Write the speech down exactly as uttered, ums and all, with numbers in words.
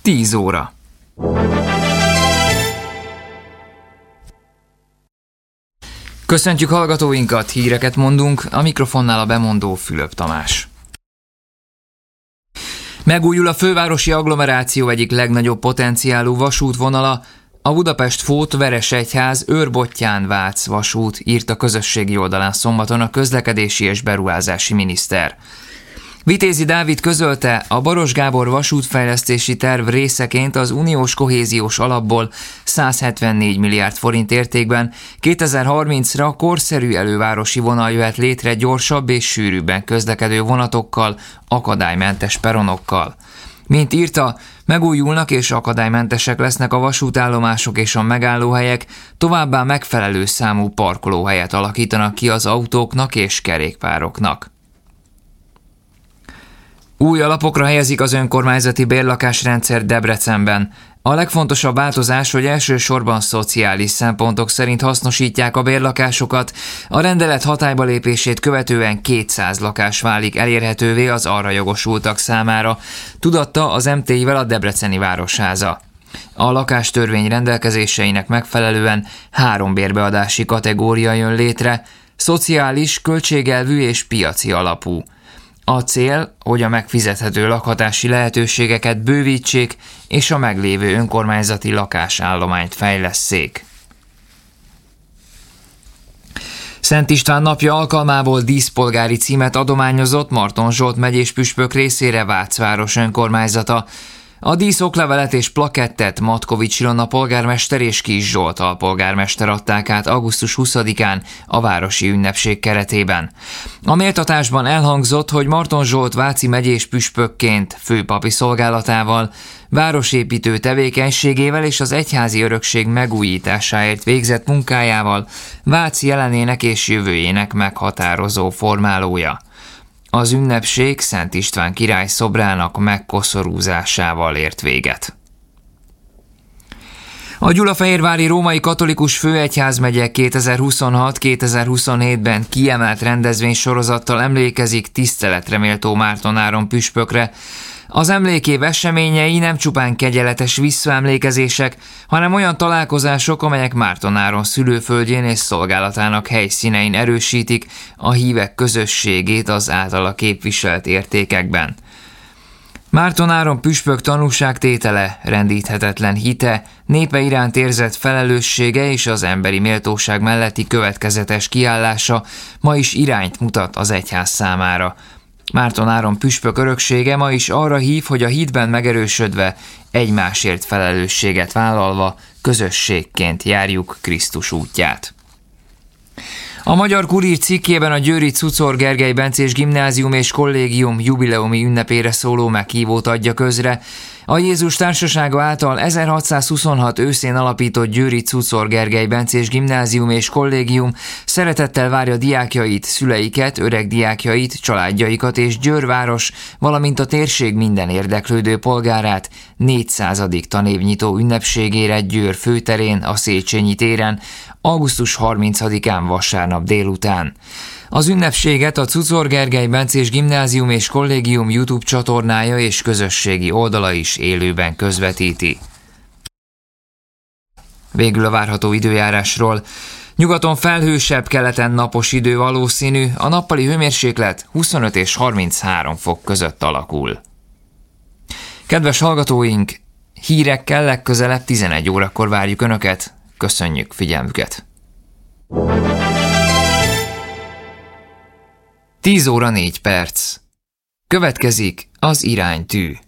tíz óra. Köszöntjük hallgatóinkat, híreket mondunk, a mikrofonnál a bemondó Fülöp Tamás. Megújul a fővárosi agglomeráció egyik legnagyobb potenciálú vasútvonala, a Budapest-Fót-Veresegyház-Őrbottyán-Vác vasút, írt a közösségi oldalán szombaton a közlekedési és beruházási miniszter. Vitézi Dávid közölte, a Baross Gábor vasútfejlesztési terv részeként az uniós kohéziós alapból száz hetvennégy milliárd forint értékben kétezer-harmincra korszerű elővárosi vonal jöhet létre gyorsabb és sűrűbben közlekedő vonatokkal, akadálymentes peronokkal. Mint írta, megújulnak és akadálymentesek lesznek a vasútállomások és a megállóhelyek, továbbá megfelelő számú parkolóhelyet alakítanak ki az autóknak és kerékpároknak. Új alapokra helyezik az önkormányzati bérlakásrendszer Debrecenben. A legfontosabb változás, hogy elsősorban szociális szempontok szerint hasznosítják a bérlakásokat. A rendelet hatályba lépését követően kétszáz lakás válik elérhetővé az arra jogosultak számára, tudatta az em té i-vel a Debreceni Városháza. A lakástörvény rendelkezéseinek megfelelően három bérbeadási kategória jön létre, szociális, költségelvű és piaci alapú. A cél, hogy a megfizethető lakhatási lehetőségeket bővítsék és a meglévő önkormányzati lakásállományt fejlesszék. Szent István napja alkalmából díszpolgári címet adományozott Marton Zsolt megyés püspök részére Vác város önkormányzata. A díszoklevelet és plakettet Matkovics Ilona polgármester és Kis Zsolt alpolgármester adták át augusztus huszadikán a városi ünnepség keretében. A méltatásban elhangzott, hogy Marton Zsolt váci megyés püspökként főpapi szolgálatával, városépítő tevékenységével és az egyházi örökség megújításáért végzett munkájával Vác jelenének és jövőjének meghatározó formálója. Az ünnepség Szent István király szobrának megkoszorúzásával ért véget. A Gyulafehérvári Római Katolikus Főegyházmegye kétezer-huszonhat-kétezer-huszonhétben kiemelt rendezvénysorozattal emlékezik tiszteletreméltó Márton Áron püspökre. Az emlékév eseményei nem csupán kegyeletes visszaemlékezések, hanem olyan találkozások, amelyek Márton Áron szülőföldjén és szolgálatának helyszínein erősítik a hívek közösségét az általa képviselt értékekben. Márton Áron püspök tanúságtétele, rendíthetetlen hite, népe iránt érzett felelőssége és az emberi méltóság melletti következetes kiállása ma is irányt mutat az egyház számára. Márton Áron püspök öröksége ma is arra hív, hogy a hitben megerősödve, egymásért felelősséget vállalva, közösségként járjuk Krisztus útját. A Magyar Kurír cikkében a győri Czuczor Gergely Bencés Gimnázium és Kollégium jubileumi ünnepére szóló meghívót adja közre. A Jézus Társasága által ezerhatszázhuszonhat őszén alapított győri Czuczor Gergely Bencés Gimnázium és Kollégium szeretettel várja diákjait, szüleiket, öreg diákjait, családjaikat és Győr város, valamint a térség minden érdeklődő polgárát négyszázadik tanévnyitó ünnepségére Győr főterén, a Széchenyi téren, augusztus harmincadikán vasárnap délután. Az ünnepséget a Czuczor Gergely Bencés Gimnázium és Kollégium YouTube csatornája és közösségi oldala is élőben közvetíti. Végül a várható időjárásról. Nyugaton felhősebb, keleten napos idő valószínű, a nappali hőmérséklet huszonöt és harminchárom fok között alakul. Kedves hallgatóink, hírekkel legközelebb tizenegy órakor várjuk Önöket. Köszönjük figyelmüket! tíz óra négy perc. Következik az iránytű.